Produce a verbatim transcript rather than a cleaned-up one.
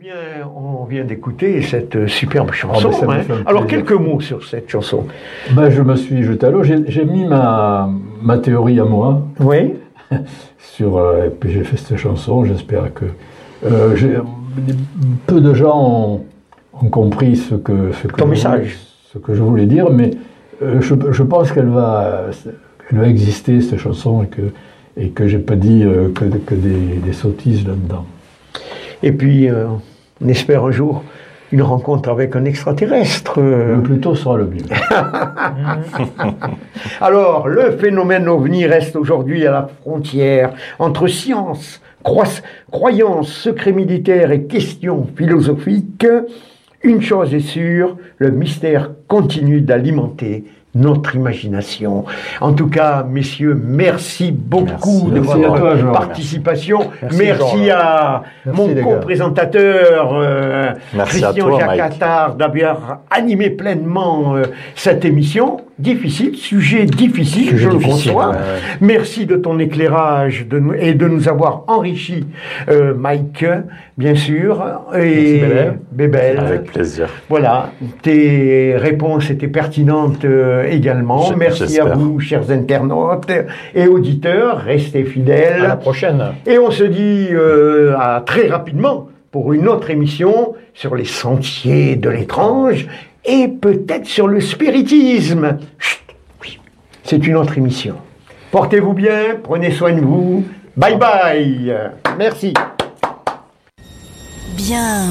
bien, on vient d'écouter cette superbe chanson. Oh, hein. Alors, quelques mots sur cette chanson. Ben, je me suis jeté à l'eau. J'ai, j'ai mis ma, ma théorie à moi. Oui. sur, euh, et puis j'ai fait cette chanson. J'espère que euh, j'ai, peu de gens ont, ont compris ce que, ce que ton je message, voulais, ce que je voulais dire, mais euh, je, je pense qu'elle va, elle va exister cette chanson et que et que j'ai pas dit euh, que, que des, des sottises là-dedans. Et puis, euh, on espère un jour une rencontre avec un extraterrestre. Le plus tôt sera le mieux. Alors, le phénomène ovni reste aujourd'hui à la frontière entre science, croisse, croyance, secret militaire et questions philosophiques. Une chose est sûre, le mystère continue d'alimenter notre imagination. En tout cas, messieurs, merci beaucoup merci. de merci votre toi, participation. Merci, merci à merci mon co-présentateur euh, Christian Jacques Attard d'avoir animé pleinement euh, cette émission. Difficile, sujet difficile, sujet je difficile, le conçois. Ouais, ouais. Merci de ton éclairage de nous, et de nous avoir enrichi, euh, Mike, bien sûr, et Bébel. Avec plaisir. Voilà, tes réponses étaient pertinentes euh, également. Je, Merci j'espère. à vous, chers internautes et auditeurs. Restez fidèles. À la prochaine. Et on se dit euh, à très rapidement pour une autre émission sur les sentiers de l'étrange. Et peut-être sur le spiritisme. Chut, oui, c'est une autre émission. Portez-vous bien, prenez soin de vous. Bye bye. Merci. Bien.